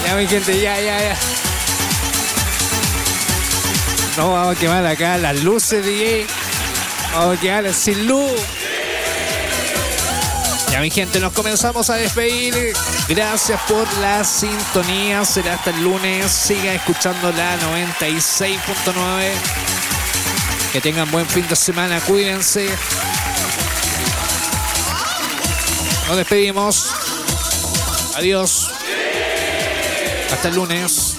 Ya, mi gente, ya. No vamos a quemar acá las luces, DJ. Vamos a quedar sin luz. Ya, mi gente, nos comenzamos a despedir. Gracias por la sintonía. Será hasta el lunes. Sigan escuchando la 96.9. Que tengan buen fin de semana. Cuídense. Nos despedimos. Adiós. Hasta el lunes.